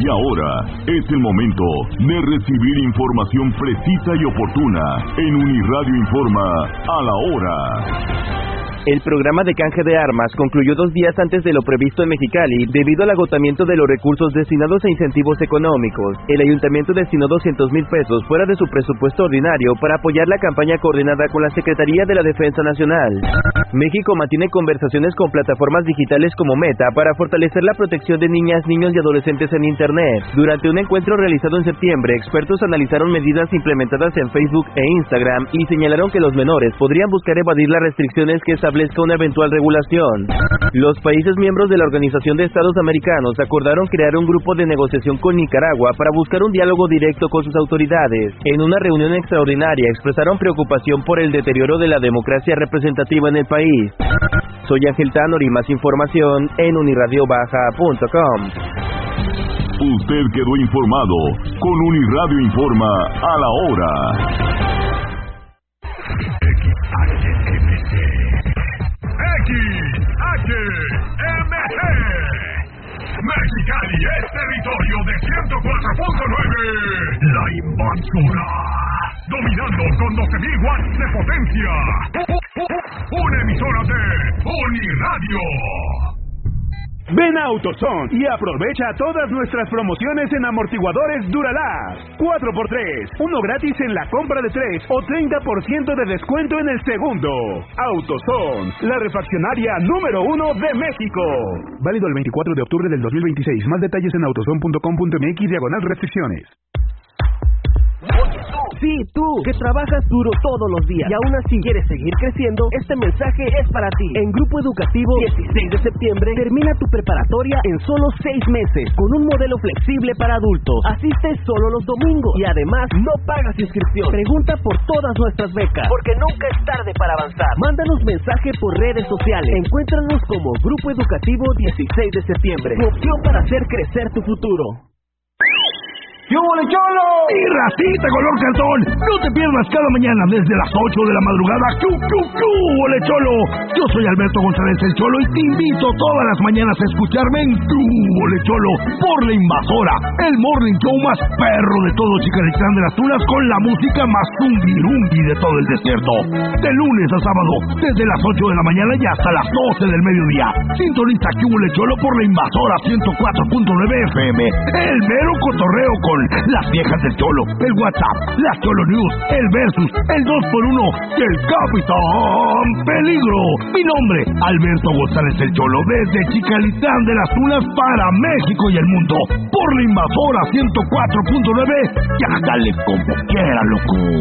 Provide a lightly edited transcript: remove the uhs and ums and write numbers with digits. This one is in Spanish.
Y ahora es el momento de recibir información precisa y oportuna en Uniradio Informa a la hora. El programa de canje de armas concluyó 2 días antes de lo previsto en Mexicali debido al agotamiento de los recursos destinados a incentivos económicos. El ayuntamiento destinó 200,000 pesos fuera de su presupuesto ordinario para apoyar la campaña coordinada con la Secretaría de la Defensa Nacional. México mantiene conversaciones con plataformas digitales como Meta para fortalecer la protección de niñas, niños y adolescentes en Internet. Durante un encuentro realizado en septiembre, expertos analizaron medidas implementadas en Facebook e Instagram y señalaron que los menores podrían buscar evadir las restricciones que establezca una eventual regulación. Los países miembros de la Organización de Estados Americanos acordaron crear un grupo de negociación con Nicaragua para buscar un diálogo directo con sus autoridades. En una reunión extraordinaria expresaron preocupación por el deterioro de la democracia representativa en el país. Soy Ángel Tanor y más información en unirradiobaja.com. Usted quedó informado con Uniradio Informa a la hora. XHMG Mexicali es territorio de 104.9. La Invasora, dominando con 12,000 watts de potencia. Una emisora de Uniradio. Ven a AutoZone y aprovecha todas nuestras promociones en amortiguadores Duralast. 4x3, 1 gratis en la compra de 3 o 30% de descuento en el segundo. AutoZone, la refaccionaria número 1 de México. Válido el 24 de octubre del 2026. Más detalles en autozone.com.mx/restricciones. Sí, tú, que trabajas duro todos los días y aún así quieres seguir creciendo, este mensaje es para ti. En Grupo Educativo 16 de septiembre, termina tu preparatoria en solo 6 meses, con un modelo flexible para adultos. Asiste solo los domingos y además no pagas inscripción. Pregunta por todas nuestras becas, porque nunca es tarde para avanzar. Mándanos mensaje por redes sociales. Encuéntranos como Grupo Educativo 16 de septiembre. Tu opción para hacer crecer tu futuro. ¡Yo, Ole Cholo! ¡Mi racita color cartón! No te pierdas cada mañana desde las 8 de la madrugada. ¡Chu, chu, chu! ¡Ole Cholo! Yo soy Alberto González el Cholo y te invito todas las mañanas a escucharme en Tu Ole Cholo por La Invasora, el morning show más perro de todo Chicalitlán de las Tunas con la música más zungirungui de todo el desierto. De lunes a sábado, desde las 8 de la mañana y hasta las 12 del mediodía. Sintoniza Tu Ole Cholo por La Invasora 104.9 FM. El mero cotorreo con las viejas del Cholo, el WhatsApp, las Cholo News, el Versus, el 2x1 y el Capitán Peligro. Mi nombre, Alberto González el Cholo, desde Chicalitlán de las Tunas para México y el mundo, por La Invasora 104.9. Ya dale como quiera, loco.